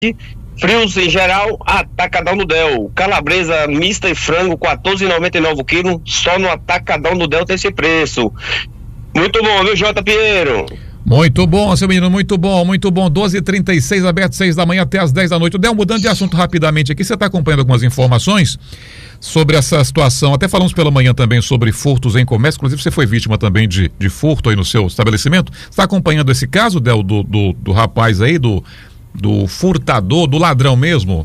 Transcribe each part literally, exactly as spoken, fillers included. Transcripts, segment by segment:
Frios em geral, Atacadão do Del. Calabresa mista e frango, quatorze reais e noventa e nove centavos o quilo. Só no Atacadão do Del tem esse preço. Muito bom, viu, J. Pinheiro? Muito bom, seu menino, muito bom, muito bom. doze e trinta e seis, aberto seis da manhã até as dez da noite. Del, mudando de assunto rapidamente aqui, você está acompanhando algumas informações sobre essa situação. Até falamos pela manhã também sobre furtos em comércio. Inclusive, você foi vítima também de, de furto aí no seu estabelecimento. Você está acompanhando esse caso, Del, do, do, do rapaz aí, do, do furtador, do ladrão mesmo?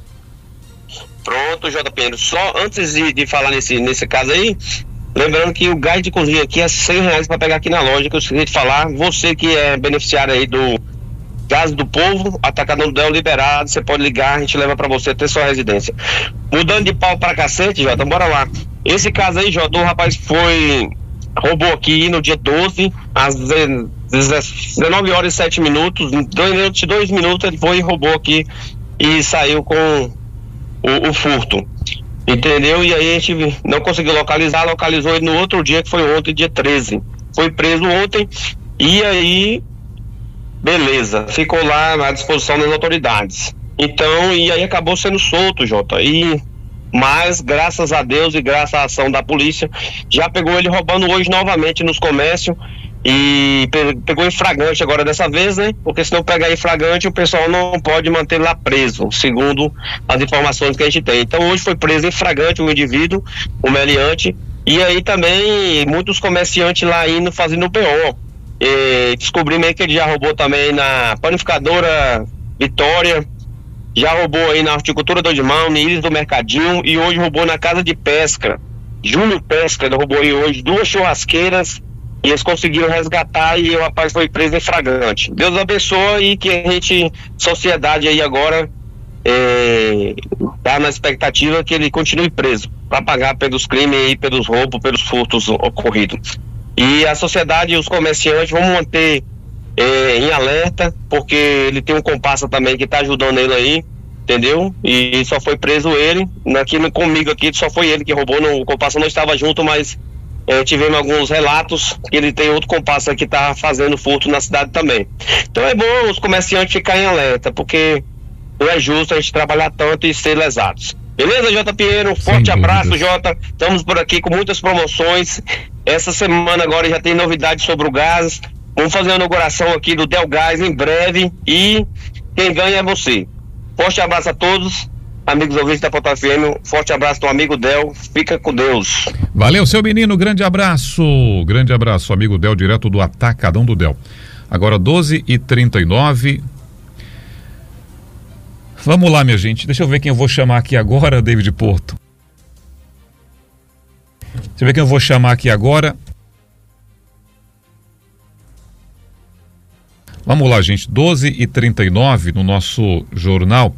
Pronto, J. Pinheiro. Só antes de, de falar nesse, nesse caso aí, lembrando que o gás de cozinha aqui é cem reais para pegar aqui na loja, que eu esqueci de falar. Você que é beneficiário aí do Gás do Povo, Atacadão do Del liberado, você pode ligar, a gente leva para você até sua residência. Mudando de pau para cacete, Jota, bora lá. Esse caso aí, Jota, o rapaz foi, roubou aqui no dia doze, às dezenove horas e sete minutos, em dois, dois minutos ele foi e roubou aqui e saiu com o, o furto. Entendeu? E aí a gente não conseguiu localizar, localizou ele no outro dia, que foi ontem, dia treze. Foi preso ontem, e aí, beleza, ficou lá à disposição das autoridades. Então, e aí acabou sendo solto, Jota. E, mas, graças a Deus e graças à ação da polícia, já pegou ele roubando hoje novamente nos comércios. E pegou em flagrante agora dessa vez, né? Porque se não pegar em flagrante, o pessoal não pode manter lá preso, segundo as informações que a gente tem. Então hoje foi preso em flagrante o indivíduo, o meliante, e aí também muitos comerciantes lá indo fazendo o P O. E descobrimos que ele já roubou também na panificadora Vitória, já roubou aí na horticultura do Odimão, Níris do Mercadinho, e hoje roubou na Casa de Pesca, Júnior Pesca, ele roubou aí hoje duas churrasqueiras. E eles conseguiram resgatar e o rapaz foi preso em flagrante. Deus abençoe e que a gente, sociedade aí agora, é, tá na expectativa que ele continue preso para pagar pelos crimes e pelos roubos, pelos furtos ocorridos. E a sociedade e os comerciantes vão manter é, em alerta, porque ele tem um comparsa também que tá ajudando ele aí, entendeu? E só foi preso ele, aqui comigo aqui só foi ele que roubou, não, o comparsa não estava junto, mas É, tivemos alguns relatos que ele tem outro comparsa que está fazendo furto na cidade também. Então é bom os comerciantes ficarem em alerta, porque não é justo a gente trabalhar tanto e ser lesados. Beleza, J. Pinheiro? Um forte abraço, Jota. Estamos por aqui com muitas promoções. Essa semana agora já tem novidades sobre o gás. Vamos fazer a inauguração aqui do Del Gás em breve e quem ganha é você. Forte abraço a todos. Amigos ouvintes da Ponta F M, forte abraço do amigo Del, fica com Deus. Valeu, seu menino, grande abraço, grande abraço, amigo Del, direto do Atacadão do Del. Agora doze e trinta e nove. Vamos lá, minha gente, deixa eu ver quem eu vou chamar aqui agora, David Porto. Deixa eu ver quem eu vou chamar aqui agora. Vamos lá, gente, doze e trinta e nove no nosso jornal.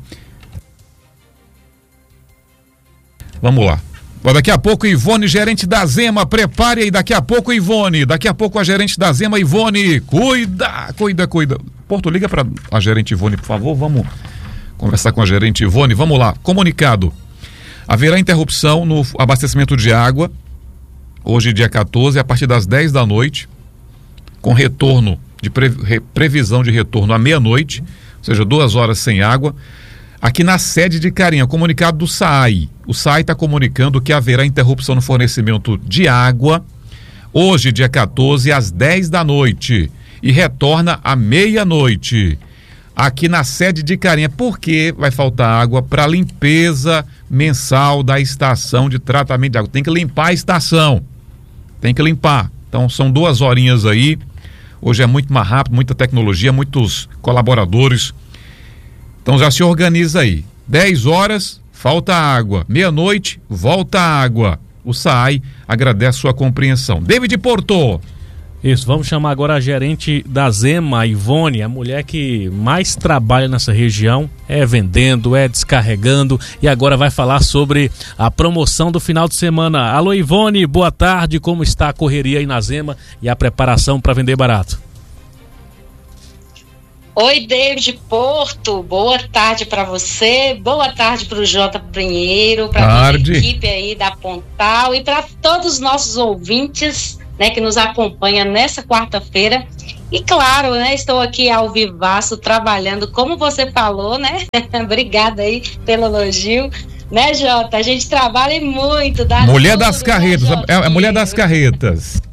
Vamos lá. Daqui a pouco, Ivone, gerente da Zema, prepare aí, daqui a pouco, Ivone, daqui a pouco a gerente da Zema, Ivone, cuida, cuida, cuida. Porto, liga para a gerente Ivone, por favor, vamos conversar com a gerente Ivone, vamos lá. Comunicado, haverá interrupção no abastecimento de água, hoje dia quatorze, a partir das dez da noite, com retorno, de pre, previsão de retorno à meia-noite, ou seja, duas horas sem água, aqui na sede de Carinha, comunicado do S A I. O S A I está comunicando que haverá interrupção no fornecimento de água hoje, dia quatorze, às dez da noite e retorna à meia-noite aqui na sede de Carinha, porque vai faltar água para limpeza mensal da estação de tratamento de água. Tem que limpar a estação, tem que limpar. Então são duas horinhas aí. Hoje é muito mais rápido, muita tecnologia, muitos colaboradores. Então já se organiza aí. dez horas, falta água. Meia-noite, volta água. O S A I agradece sua compreensão. David Porto. Isso, vamos chamar agora a gerente da Zema, Ivone, a mulher que mais trabalha nessa região, é vendendo, é descarregando e agora vai falar sobre a promoção do final de semana. Alô, Ivone, boa tarde, como está a correria aí na Zema e a preparação para vender barato? Oi, David Porto, boa tarde para você, boa tarde para o J. Pinheiro, para a equipe aí da Pontal e para todos os nossos ouvintes, né, que nos acompanha nessa quarta-feira. E claro, né, estou aqui ao vivaço trabalhando, como você falou, né? Obrigada aí pelo elogio. Né, Jota? A gente trabalha muito. Dá mulher tudo, das carretas, né, é a mulher das carretas.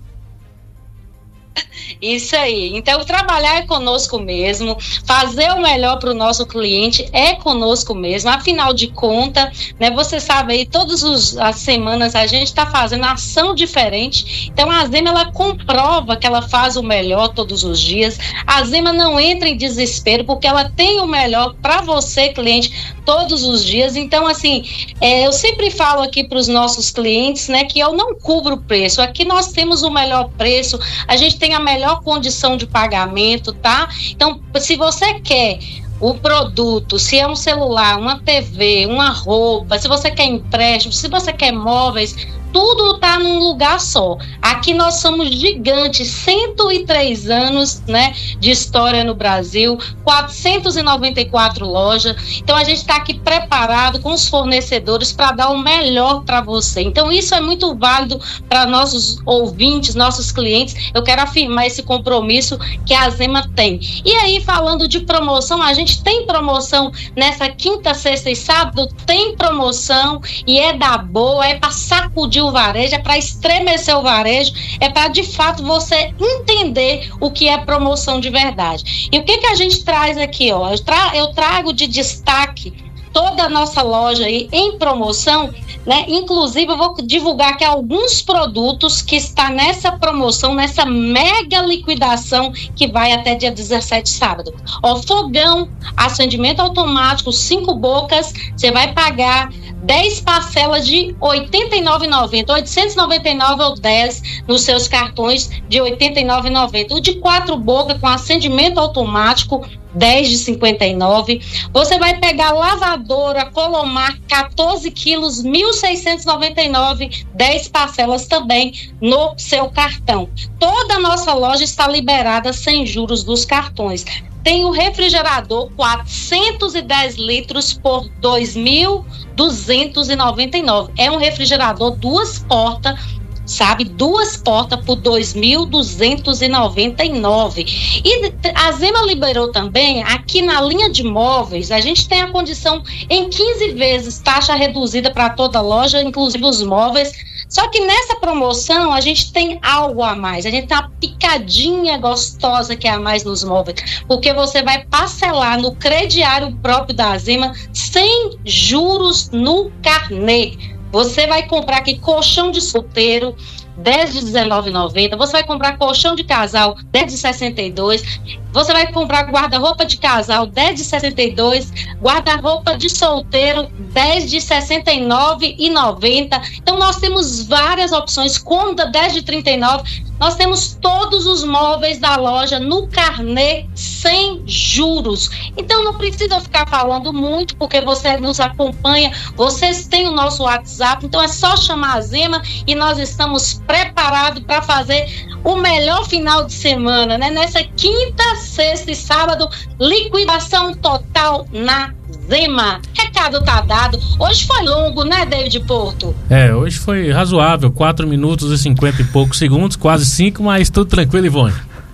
Isso aí. Então, trabalhar é conosco mesmo, fazer o melhor para o nosso cliente é conosco mesmo. Afinal de contas, né, você sabe aí, todas os, as semanas a gente está fazendo ação diferente. Então, a Zema, ela comprova que ela faz o melhor todos os dias. A Zema não entra em desespero, porque ela tem o melhor para você, cliente, todos os dias. Então, assim, é, eu sempre falo aqui para os nossos clientes, né, que eu não cubro o preço. Aqui nós temos o melhor preço, a gente tem a melhor condição de pagamento, tá? Então, se você quer o produto, se é um celular, uma T V, uma roupa, se você quer empréstimo, se você quer móveis, tudo está num lugar só. Aqui nós somos gigantes, cento e três anos, né, de história no Brasil, quatrocentas e noventa e quatro lojas. Então a gente está aqui preparado com os fornecedores para dar o melhor para você. Então isso é muito válido para nossos ouvintes, nossos clientes. Eu quero afirmar esse compromisso que a Zema tem. E aí, falando de promoção, a gente tem promoção nessa quinta, sexta e sábado, tem promoção e é da boa, é para sacudir o varejo, é para estremecer o varejo, é para de fato você entender o que é promoção de verdade. E o que que a gente traz aqui, ó? Eu, tra- eu trago de destaque toda a nossa loja aí em promoção, né? Inclusive eu vou divulgar aqui alguns produtos que está nessa promoção, nessa mega liquidação que vai até dia dezessete, sábado. Ó, fogão, acendimento automático, cinco bocas, você vai pagar dez parcelas de oitenta e nove reais e noventa centavos, oitocentos e noventa e nove reais ou dez nos seus cartões de oitenta e nove reais e noventa centavos. O de quatro bocas com acendimento automático, dez de cinquenta e nove. Você vai pegar lavadora Colomar quatorze quilos, mil seiscentos e noventa e nove, dez parcelas também no seu cartão. Toda a nossa loja está liberada sem juros dos cartões. Tem o refrigerador quatrocentos e dez litros por dois mil duzentos e noventa e nove. É um refrigerador duas portas, sabe? Duas portas por dois mil duzentos e noventa e nove. E a Zema liberou também, aqui na linha de móveis, a gente tem a condição em quinze vezes, taxa reduzida para toda loja, inclusive os móveis. Só que nessa promoção a gente tem algo a mais, a gente tem uma picadinha gostosa que é a mais nos móveis, porque você vai parcelar no crediário próprio da Zema sem juros no carnê. Você vai comprar aqui colchão de solteiro, dez de dezenove reais e noventa centavos. Você vai comprar colchão de casal, dez de sessenta e dois reais. Você vai comprar guarda-roupa de casal, dez de sessenta e dois reais. Guarda-roupa de solteiro, dez de sessenta e nove reais e noventa centavos. Então nós temos várias opções, como da dez de trinta e nove reais. Nós temos todos os móveis da loja no carnê sem juros. Então não precisa ficar falando muito, porque você nos acompanha, vocês têm o nosso WhatsApp, então é só chamar a Zema e nós estamos preparados para fazer o melhor final de semana, né? Nessa quinta, sexta e sábado, liquidação total na Zema. Recado tá dado. Hoje foi longo, né, David Porto? É, hoje foi razoável, quatro minutos e cinquenta e poucos segundos, quase cinco, mas tudo tranquilo, Ivone.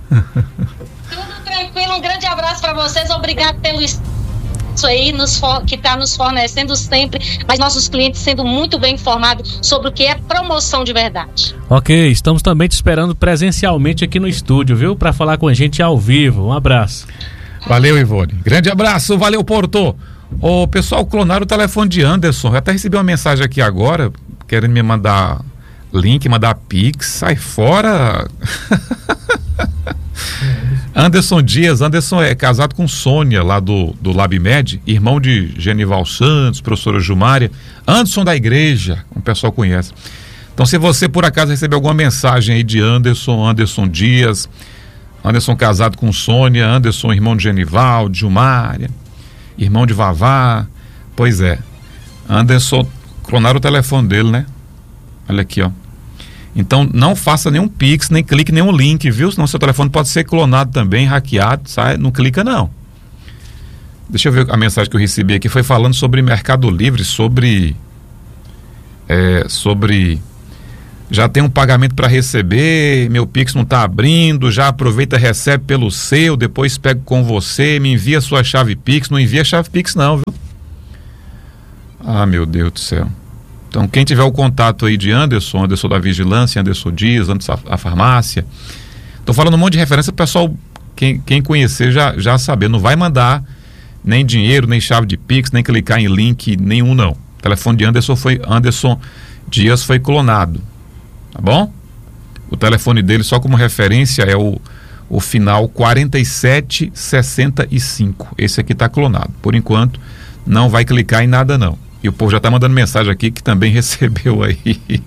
Tudo tranquilo, um grande abraço para vocês, obrigado pelo isso aí nos for, que está nos fornecendo sempre, mas nossos clientes sendo muito bem informados sobre o que é promoção de verdade. Ok, estamos também te esperando presencialmente aqui no estúdio, viu? Para falar com a gente ao vivo. Um abraço. Valeu, Ivone. Grande abraço, valeu, Porto. O pessoal clonaram o telefone de Anderson. Eu até recebi uma mensagem aqui agora, querendo me mandar link, mandar pix. Sai fora. Anderson Dias. Anderson é casado com Sônia, lá do, do LabMed, irmão de Genival Santos, professora Gilmária. Anderson da igreja, um pessoal conhece. Então, se você por acaso receber alguma mensagem aí de Anderson, Anderson Dias, Anderson casado com Sônia, Anderson irmão de Genival, de Gilmária, irmão de Vavá, pois é, Anderson, clonaram o telefone dele, né? Olha aqui, ó. Então não faça nenhum pix, nem clique nenhum link, viu? Senão seu telefone pode ser clonado também, hackeado, sai, não clica não. Deixa eu ver a mensagem que eu recebi aqui, foi falando sobre Mercado Livre, sobre é, sobre já tem um pagamento para receber, meu Pix não está abrindo, já aproveita, recebe pelo seu, depois pego com você, me envia sua chave Pix, não envia chave Pix não, viu? Ah, meu Deus do céu. Então, quem tiver o contato aí de Anderson, Anderson da Vigilância, Anderson Dias, Anderson a, a farmácia, tô falando um monte de referência, o pessoal, quem, quem conhecer já, já saber, não vai mandar nem dinheiro, nem chave de Pix, nem clicar em link nenhum não. O telefone de Anderson foi, Anderson Dias foi clonado, tá bom? O telefone dele, só como referência, é o, o final quarenta e sete sessenta e cinco. Esse aqui tá clonado. Por enquanto, não vai clicar em nada não. E o povo já tá mandando mensagem aqui que também recebeu aí.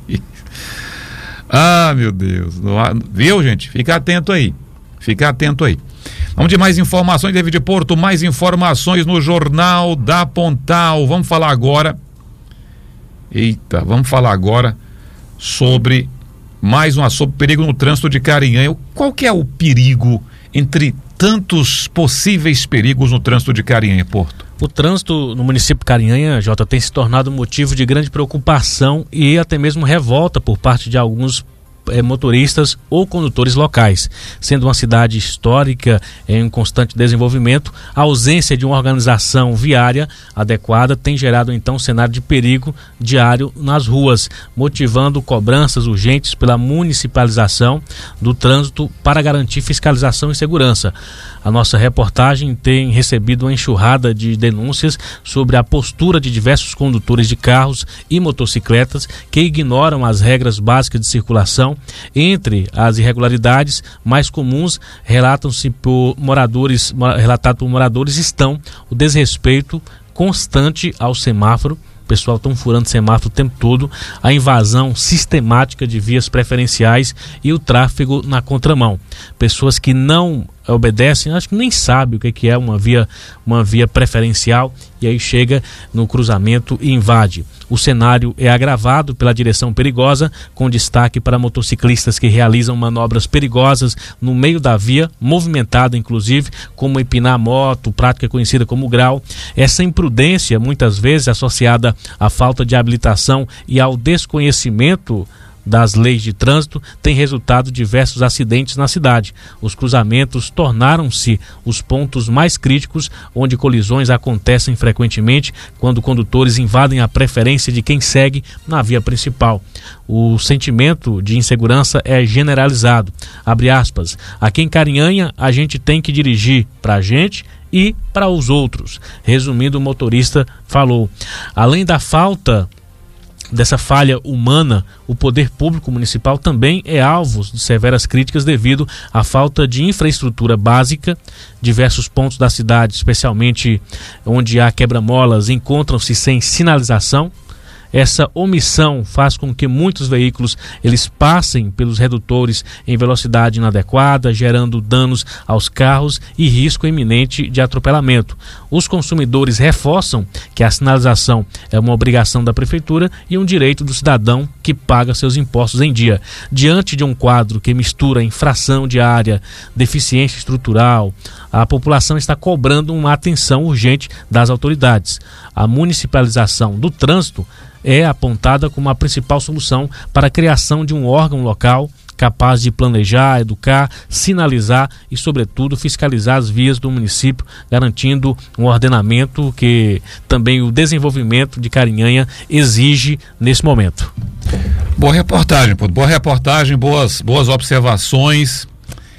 Ah, meu Deus. Viu, gente? Fica atento aí. Fica atento aí. Vamos de mais informações, David Porto, mais informações no Jornal da Pontal. Vamos falar agora. Eita, vamos falar agora sobre mais uma sobre perigo no trânsito de Carinhanha. Qual que é o perigo entre tantos possíveis perigos no trânsito de Carinhanha, Porto? O trânsito no município de Carinhanha, Jota, tem se tornado motivo de grande preocupação e até mesmo revolta por parte de alguns eh, motoristas ou condutores locais. Sendo uma cidade histórica em constante desenvolvimento, a ausência de uma organização viária adequada tem gerado então um cenário de perigo diário nas ruas, motivando cobranças urgentes pela municipalização do trânsito para garantir fiscalização e segurança. A nossa reportagem tem recebido uma enxurrada de denúncias sobre a postura de diversos condutores de carros e motocicletas que ignoram as regras básicas de circulação. Entre as irregularidades mais comuns, relatam-se por moradores, relatado por moradores estão o desrespeito constante ao semáforo. O pessoal estão furando semáforo o tempo todo, a invasão sistemática de vias preferenciais e o tráfego na contramão. Pessoas que não obedecem, acho que nem sabem o que é uma via, uma via preferencial e aí chega no cruzamento e invade. O cenário é agravado pela direção perigosa, com destaque para motociclistas que realizam manobras perigosas no meio da via, movimentada inclusive, como empinar a moto, prática conhecida como grau. Essa imprudência, muitas vezes associada à falta de habilitação e ao desconhecimento das leis de trânsito, tem resultado diversos acidentes na cidade. Os cruzamentos tornaram-se os pontos mais críticos, onde colisões acontecem frequentemente quando condutores invadem a preferência de quem segue na via principal. O sentimento de insegurança é generalizado. Abre aspas. Aqui em Carinhanha, a gente tem que dirigir para a gente e para os outros. Resumindo, o motorista falou. Além da falta dessa falha humana, o poder público municipal também é alvo de severas críticas devido à falta de infraestrutura básica. Diversos pontos da cidade, especialmente onde há quebra-molas, encontram-se sem sinalização. Essa omissão faz com que muitos veículos eles passem pelos redutores em velocidade inadequada, gerando danos aos carros e risco iminente de atropelamento. Os consumidores reforçam que a sinalização é uma obrigação da prefeitura e um direito do cidadão que paga seus impostos em dia. Diante de um quadro que mistura infração diária, deficiência estrutural, a população está cobrando uma atenção urgente das autoridades. A municipalização do trânsito é apontada como a principal solução para a criação de um órgão local capaz de planejar, educar, sinalizar e, sobretudo, fiscalizar as vias do município, garantindo um ordenamento que também o desenvolvimento de Carinhanha exige nesse momento. Boa reportagem, pô. Boa reportagem, boas, boas observações.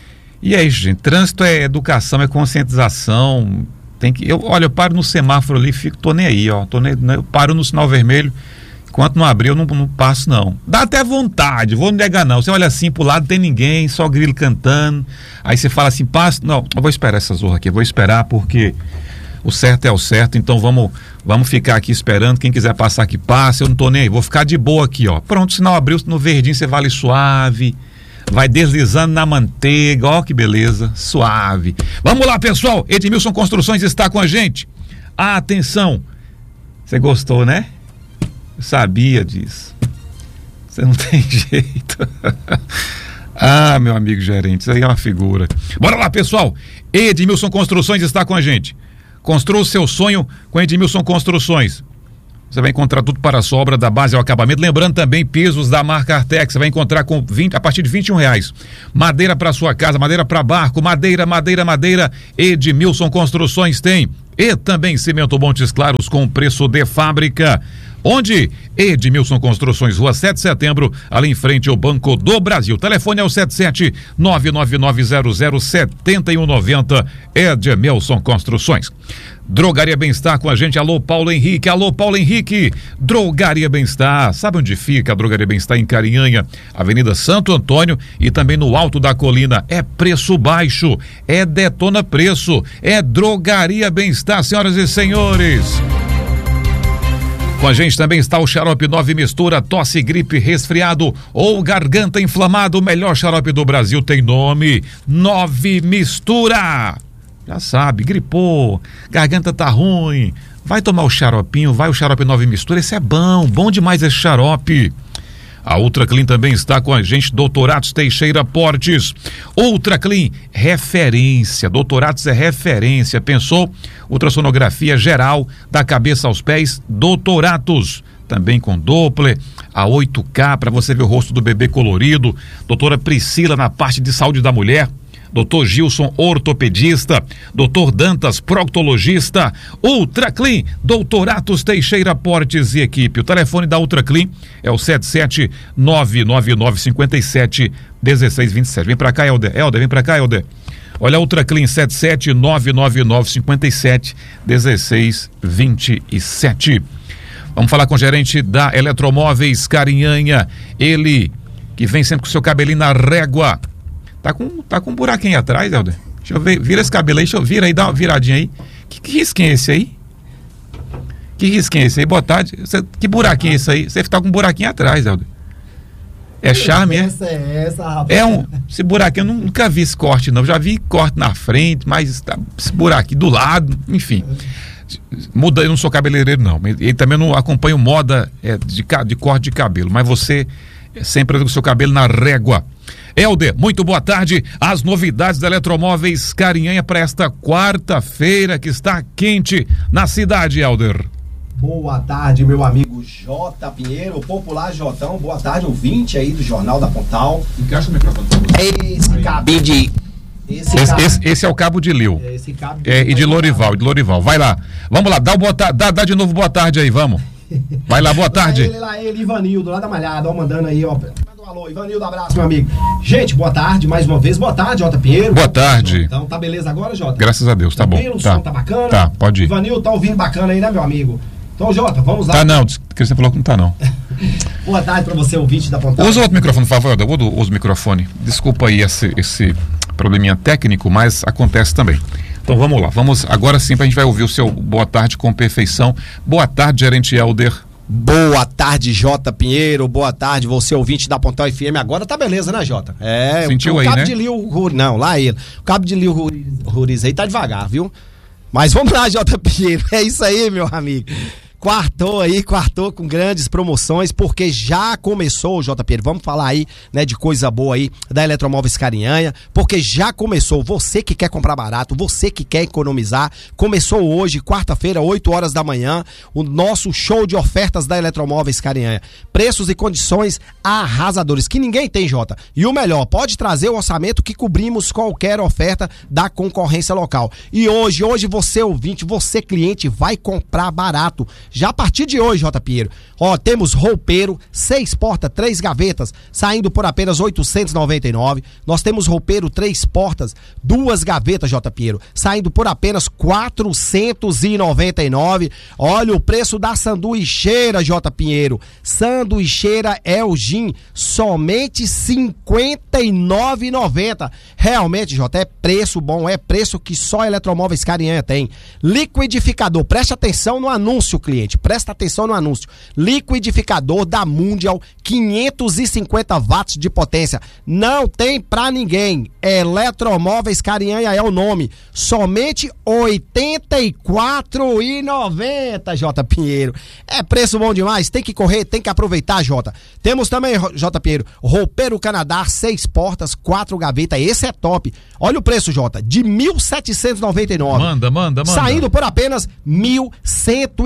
E é isso, gente. Trânsito é educação, é conscientização. Tem que, eu, olha, eu paro no semáforo ali, fico, tô nem aí, ó. Tô nem, eu paro no sinal vermelho. Enquanto não abrir, eu não, não passo, não. Dá até vontade, vou não negar, não. Você olha assim pro lado, não tem ninguém, só grilo cantando. Aí você fala assim, passa. Não, eu vou esperar essa zorra aqui, eu vou esperar porque o certo é o certo, então vamos, vamos ficar aqui esperando. Quem quiser passar aqui, passa, eu não tô nem aí, vou ficar de boa aqui, ó. Pronto, o sinal abriu, no verdinho você vai ali suave, vai deslizando na manteiga, ó que beleza, suave. Vamos lá, pessoal, Edmilson Construções está com a gente. Atenção, você gostou, né? Eu sabia disso. Você não tem jeito. Ah, meu amigo gerente, isso aí é uma figura. Bora lá, pessoal. Edmilson Construções está com a gente. Construa o seu sonho com Edmilson Construções. Você vai encontrar tudo para a sua obra, da base ao acabamento. Lembrando também, pisos da marca Artex, você vai encontrar com vinte, a partir de vinte e um reais. Madeira para sua casa, madeira para barco, madeira, madeira, madeira. Edmilson Construções tem. E também Cimento Montes Claros com preço de fábrica. Onde? Edmilson Construções, Rua sete de Setembro, ali em frente ao Banco do Brasil. O telefone é o sete sete nove nove nove zero zero sete um nove zero. Edmilson Construções. Drogaria Bem-Estar com a gente. Alô, Paulo Henrique. Alô, Paulo Henrique. Drogaria Bem-Estar. Sabe onde fica a Drogaria Bem-Estar? Em Carinhanha, Avenida Santo Antônio e também no Alto da Colina. É preço baixo, é detona preço, é Drogaria Bem-Estar, senhoras e senhores. Com a gente também está o xarope nove mistura, tosse, gripe, resfriado ou garganta inflamada. O melhor xarope do Brasil tem nome: nove mistura. Já sabe, gripou, garganta tá ruim, vai tomar o xaropinho, vai o xarope nove mistura. Esse é bom, bom demais esse xarope. A Ultra Clean também está com a gente, Doutoratos Teixeira Portes. Ultra Clean, referência, Doutoratos é referência, pensou? Ultrassonografia geral, da cabeça aos pés, Doutoratos. Também com Doppler, a oito K, para você ver o rosto do bebê colorido. Doutora Priscila na parte de saúde da mulher. Doutor Gilson, ortopedista. Doutor Dantas, proctologista. Ultra Clean, Doutoratos Teixeira Portes e equipe. O telefone da Ultra Clean é o sete sete nove nove nove cinco sete um seis dois sete. Vem pra cá, Helder. Helder, vem pra cá, Helder. Olha a Ultra Clean, sete sete nove nove nove cinco sete um seis dois sete. Vamos falar com o gerente da Eletromóveis Carinhanha. Ele, que vem sempre com o seu cabelinho na régua. Tá com, tá com um buraquinho atrás, Helder. Deixa eu ver, vira esse cabelo aí, deixa eu vira aí, dá uma viradinha aí. Que, que risquinho é esse aí? Que risquinho é esse aí? Boa tarde. Você, que buraquinho é esse aí? Você tá com um buraquinho atrás, Helder. É charme, é? Essa é essa, rapaz. É um, esse buraquinho, eu nunca vi esse corte, não. Já vi corte na frente, mas tá, esse buraquinho do lado, enfim. Muda, eu não sou cabeleireiro, não. E também não acompanho moda é, de, de corte de cabelo, mas você é sempre com o seu cabelo na régua. Helder, muito boa tarde. As novidades da Eletromóveis Carinhanha para esta quarta-feira que está quente na cidade, Helder. Boa tarde, meu amigo J. Pinheiro, popular Jotão. Boa tarde, ouvinte aí do Jornal da Pontal. Encaixa o microfone. Esse cabinho de... Esse, esse, cabo... esse, esse é o cabo de Lil. É, esse cabo de... É, e de Lorival, de Lorival. Vai lá. Vamos lá, dá, o boa ta... dá, dá de novo boa tarde aí, vamos. Vai lá, boa tarde. Lá ele, lá ele, Ivanildo, lá da Malhada, ó, mandando aí, ó. Alô, Ivanildo, abraço, meu amigo. Gente, boa tarde, mais uma vez. Boa tarde, J. Pinheiro. Boa tarde. Então, tá beleza agora, Jota? Graças a Deus, tá, tá bom. O tá. som tá bacana? Tá, pode ir. Ivanildo, tá ouvindo bacana aí, né, meu amigo? Então, Jota, vamos lá. Tá não, que você falou que não tá não. Boa tarde pra você, ouvinte da Pontal. Usa outro microfone, por favor, eu uso o microfone. Desculpa aí esse, esse probleminha técnico, mas acontece também. Então vamos lá, vamos agora sim, a gente vai ouvir o seu boa tarde com perfeição. Boa tarde, gerente Helder. Boa tarde, J. Pinheiro. Boa tarde, você ouvinte da Pontal F M. Agora tá beleza, né, Jota? É, sentiu o, o aí, cabo né? de Lil Ruriz, não, lá ele. O cabo de Lil Ruriz aí tá devagar, viu? Mas vamos lá, J. Pinheiro. É isso aí, meu amigo. Quartou aí, quartou com grandes promoções, porque já começou, J. Pinheiro, vamos falar aí, né, de coisa boa aí da Eletromóveis Carinhanha, porque já começou, você que quer comprar barato, você que quer economizar, começou hoje, quarta-feira, oito horas da manhã, o nosso show de ofertas da Eletromóveis Carinhanha. Preços e condições arrasadores, que ninguém tem, Jota. E o melhor, pode trazer o orçamento que cobrimos qualquer oferta da concorrência local. E hoje, hoje você ouvinte, você cliente vai comprar barato. Já a partir de hoje, J. Pinheiro, ó, temos roupeiro, seis portas, três gavetas, saindo por apenas oitocentos e noventa e nove. Nós temos roupeiro, três portas, duas gavetas, J. Pinheiro, saindo por apenas quatrocentos e noventa e nove. Olha o preço da sanduicheira, J. Pinheiro. Sanduicheira Elgin, somente cinquenta e nove reais e noventa centavos. Realmente, J, é preço bom, é preço que só Eletromóveis Carinhanha tem. Liquidificador, preste atenção no anúncio, cliente. Presta atenção no anúncio. Liquidificador da Mundial, quinhentos e cinquenta watts de potência. Não tem pra ninguém. Eletromóveis Carinhanha é o nome. Somente oitenta e quatro reais e noventa centavos, J. Pinheiro. É preço bom demais. Tem que correr, tem que aproveitar, J. Temos também, J. Pinheiro, roupeiro Canadá, seis portas, quatro gavetas. Esse é top. Olha o preço, J, de mil setecentos e noventa e nove. Manda, manda, manda. Saindo por apenas mil cento e quarenta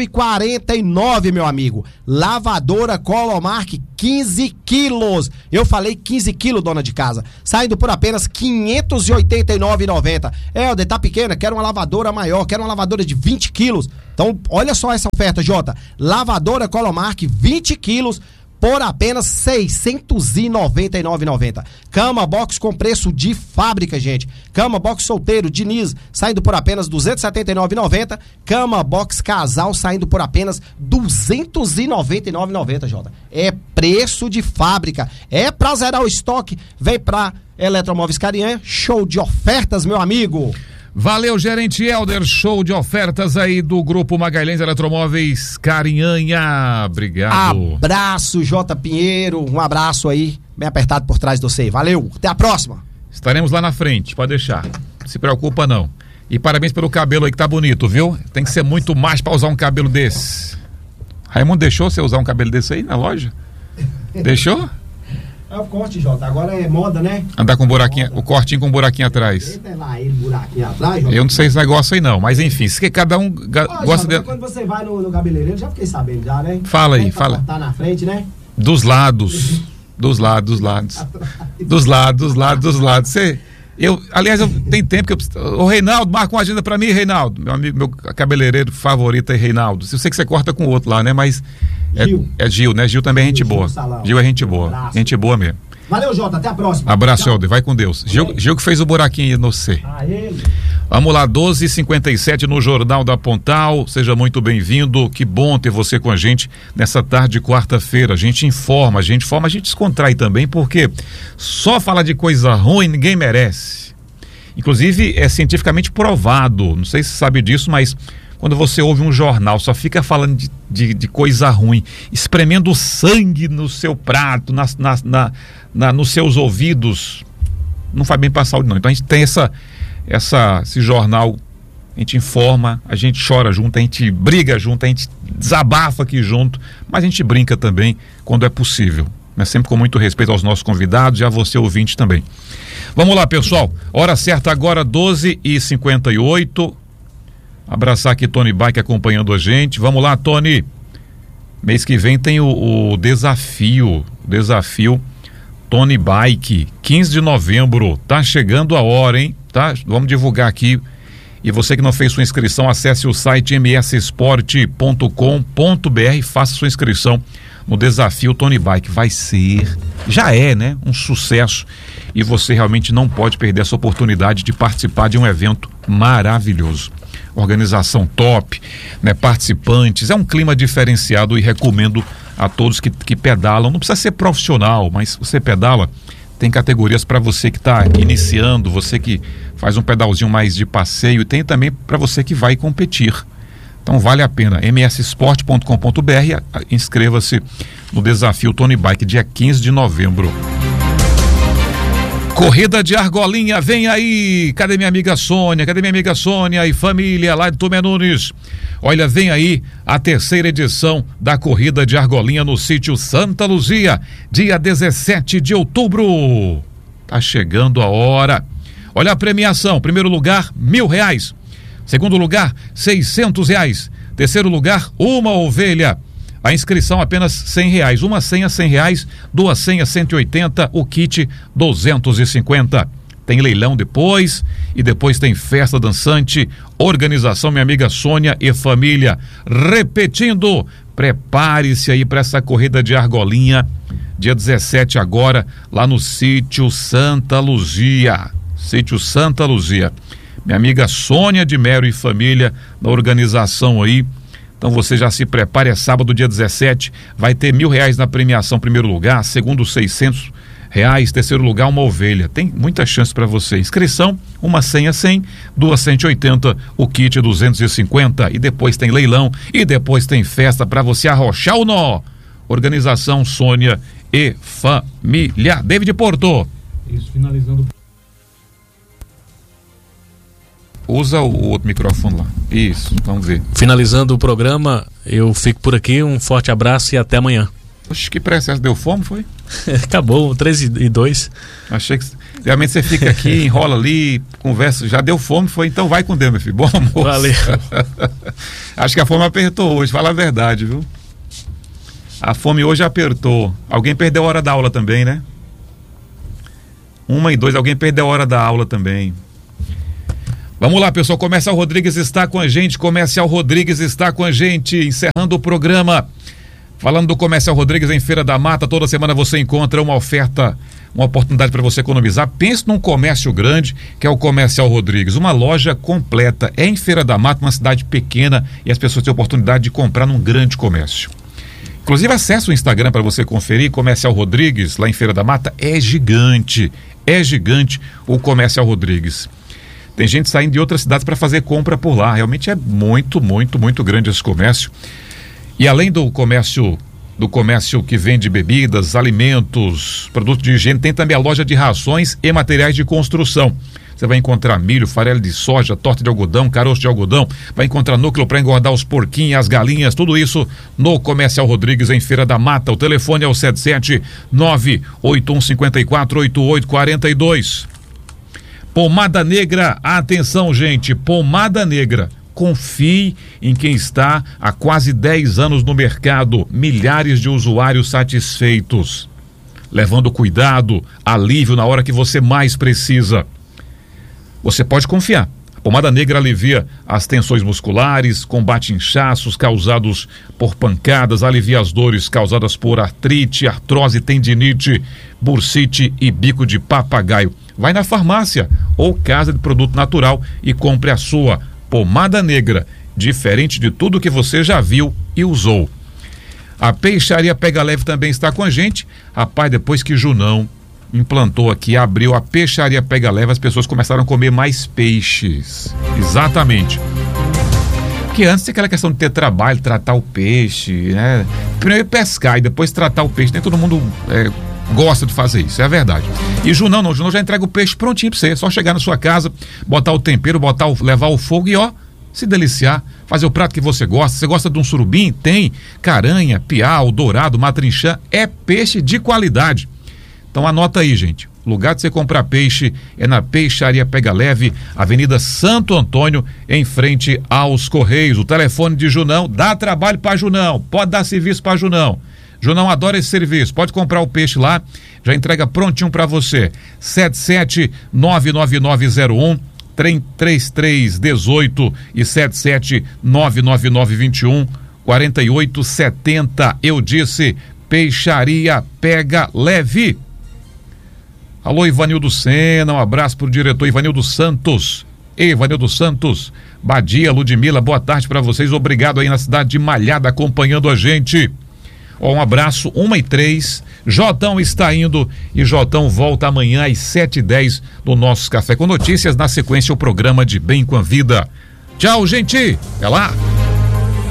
quarenta e nove, meu amigo. Lavadora Colomark, quinze quilos. Eu falei quinze quilos, dona de casa. Saindo por apenas quinhentos e oitenta e nove reais e noventa centavos. É, Helder, tá pequena, quero uma lavadora maior, quero uma lavadora de vinte quilos. Então, olha só essa oferta, Jota. Lavadora Colomark, vinte quilos, por apenas seiscentos e noventa e nove reais e noventa centavos. Cama box com preço de fábrica, gente. Cama box solteiro, Diniz, saindo por apenas duzentos e setenta e nove reais e noventa centavos. Cama box casal, saindo por apenas duzentos e noventa e nove reais e noventa centavos, Jota. É preço de fábrica. É pra zerar o estoque. Vem pra Eletromóveis Carinha. Show de ofertas, meu amigo. Valeu, gerente Helder, show de ofertas aí do Grupo Magalhães Eletromóveis Carinhanha. Obrigado. Abraço, J. Pinheiro, um abraço aí, bem apertado por trás de você. Valeu, até a próxima. Estaremos lá na frente, pode deixar. Não se preocupa não. E parabéns pelo cabelo aí que tá bonito, viu? Tem que ser muito mais pra usar um cabelo desse. Raimundo deixou você usar um cabelo desse aí na loja? Deixou? É o corte, Jota. Agora é moda, né? Andar com um buraquinho, o cortinho com um buraquinho atrás. Eita, lá ele, buraquinho atrás, Jota. Eu não sei esse negócio aí não, mas enfim, se cada um ga- Ó, gosta Jota, de... quando você vai no, no cabeleireiro, já fiquei sabendo já, né? Fala aí, Tem que fala. Tá na frente, né? Dos lados, dos lados, dos lados, dos lados, dos lados, dos lados. Você, eu, aliás, eu tem tempo que eu preciso. Ô Reinaldo, marca uma agenda pra mim, Reinaldo. Meu amigo, meu cabeleireiro favorito é Reinaldo. Eu sei que você corta com o outro lá, né? Mas é Gil. é Gil, né? Gil também é gente Gil, boa. Gil Salão. Gil é gente boa, Abraço. gente boa mesmo. Valeu, Jota. Até a próxima. Abraço, Tchau. Helder, vai com Deus. Gil, Gil que fez o buraquinho no C. Ah, ele. Vamos lá, doze e cinquenta e sete no Jornal da Pontal. Seja muito bem-vindo. Que bom ter você com a gente nessa tarde de quarta-feira. A gente informa, a gente informa, a gente descontrai também, porque só falar de coisa ruim ninguém merece. Inclusive, é cientificamente provado. Não sei se você sabe disso, mas quando você ouve um jornal, só fica falando de, de, de coisa ruim, espremendo sangue no seu prato, na, na, na, na, nos seus ouvidos, não faz bem para a saúde, não. Então a gente tem essa, essa, esse jornal, a gente informa, a gente chora junto, a gente briga junto, a gente desabafa aqui junto, mas a gente brinca também quando é possível, né? Sempre com muito respeito aos nossos convidados e a você ouvinte também. Vamos lá, pessoal, hora certa agora, doze e cinquenta e oito. Abraçar aqui Tony Bike acompanhando a gente. Vamos lá, Tony. Mês que vem tem o, o desafio, o desafio Tony Bike, quinze de novembro. Tá chegando a hora, hein? Tá? Vamos divulgar aqui. E você que não fez sua inscrição, acesse o site m s sport ponto com ponto b r e faça sua inscrição no desafio Tony Bike. Vai ser, já é, né? Um sucesso. E você realmente não pode perder essa oportunidade de participar de um evento maravilhoso. Organização top, né? Participantes, é um clima diferenciado e recomendo a todos que, que pedalam. Não precisa ser profissional, mas você pedala, tem categorias para você que está iniciando, você que faz um pedalzinho mais de passeio, e tem também para você que vai competir. Então vale a pena. m s sport ponto com ponto b r, inscreva-se no desafio Tony Bike, dia quinze de novembro. Corrida de Argolinha, vem aí. Cadê minha amiga Sônia? Cadê minha amiga Sônia e família lá de Tomé Nunes? Olha, vem aí a terceira edição da Corrida de Argolinha no sítio Santa Luzia, dia dezessete de outubro. Tá chegando a hora. Olha a premiação: primeiro lugar, mil reais. Segundo lugar, seiscentos reais. Terceiro lugar, uma ovelha. A inscrição apenas cem reais, uma senha cem reais, duas senhas cento e oitenta, o kit duzentos e cinquenta. Tem leilão depois e depois tem festa dançante, organização minha amiga Sônia e família. Repetindo, prepare-se aí para essa corrida de Argolinha, dia dezessete agora, lá no sítio Santa Luzia, sítio Santa Luzia. Minha amiga Sônia de Mero e família da organização aí. Então você já se prepare, é sábado, dia dezessete, vai ter mil reais na premiação, primeiro lugar, segundo seiscentos reais, terceiro lugar uma ovelha. Tem muita chance para você. Inscrição, uma senha cem, duas cento e oitenta, o kit duzentos e cinquenta, e depois tem leilão e depois tem festa para você arrochar o nó. Organização Sônia e família. David Porto. Isso, finalizando. Usa o outro microfone lá. Isso, vamos ver. Finalizando o programa, eu fico por aqui. Um forte abraço e até amanhã. Oxe, que pressa, deu fome, foi? Acabou, três e dois. Achei que Realmente você fica aqui, enrola ali, conversa, já deu fome, foi, então vai com Deus, meu filho. Bom almoço. Valeu. Acho que a fome apertou hoje, fala a verdade, viu? A fome hoje apertou. Alguém perdeu a hora da aula também, né? Uma e dois, alguém perdeu a hora da aula também. Vamos lá, pessoal, Comercial Rodrigues está com a gente, Comercial Rodrigues está com a gente, encerrando o programa. Falando do Comercial Rodrigues em Feira da Mata, toda semana você encontra uma oferta, uma oportunidade para você economizar. Pense num comércio grande, que é o Comercial Rodrigues, uma loja completa. É em Feira da Mata, uma cidade pequena, e as pessoas têm a oportunidade de comprar num grande comércio. Inclusive, acesse o Instagram para você conferir, Comercial Rodrigues, lá em Feira da Mata, é gigante, é gigante o Comercial Rodrigues. Tem gente saindo de outras cidades para fazer compra por lá, realmente é muito, muito, muito grande esse comércio. E além do comércio, do comércio que vende bebidas, alimentos, produtos de higiene, tem também a loja de rações e materiais de construção. Você vai encontrar milho, farelo de soja, torta de algodão, caroço de algodão, vai encontrar núcleo para engordar os porquinhos, as galinhas, tudo isso no Comercial Rodrigues em Feira da Mata. O telefone é o sete sete nove oito um cinco quatro oito oito quatro dois. Pomada Negra, atenção, gente, Pomada Negra. Confie em quem está há quase dez anos no mercado, milhares de usuários satisfeitos, levando cuidado, alívio na hora que você mais precisa. Você pode confiar. A Pomada Negra alivia as tensões musculares, combate inchaços causados por pancadas, alivia as dores causadas por artrite, artrose, tendinite, bursite e bico de papagaio. Vai na farmácia ou casa de produto natural e compre a sua Pomada Negra, diferente de tudo que você já viu e usou. A Peixaria Pega Leve também está com a gente. Rapaz, depois que Junão implantou aqui, abriu a Peixaria Pega Leve, as pessoas começaram a comer mais peixes. Exatamente. Porque antes tinha aquela questão de ter trabalho, tratar o peixe, né? Primeiro pescar e depois tratar o peixe. Nem todo mundo é, gosta de fazer isso, é a verdade. E Junão não, Junão já entrega o peixe prontinho pra você, é só chegar na sua casa, botar o tempero, botar o, levar o fogo e ó, se deliciar, fazer o prato que você gosta. Você gosta de um surubim? Tem caranha, piau, dourado, matrinchã, é peixe de qualidade. Então anota aí, gente, o lugar de você comprar peixe é na Peixaria Pega Leve, Avenida Santo Antônio, em frente aos Correios. O telefone de Junão, dá trabalho para Junão, pode dar serviço para Junão. Junão adora esse serviço, pode comprar o peixe lá, já entrega prontinho para você. sete sete nove nove nove zero um três três um oito e sete sete nove nove nove dois um quatro oito sete zero. Eu disse Peixaria Pega Leve. Alô, Ivanildo Sena, um abraço pro diretor Ivanildo Santos. Ei, Ivanildo Santos, Badia, Ludmila, boa tarde para vocês, obrigado aí na cidade de Malhada acompanhando a gente. Um abraço, uma e três, Jotão está indo e Jotão volta amanhã às sete e dez no nosso Café com Notícias, na sequência o programa de Bem com a Vida. Tchau, gente, até lá.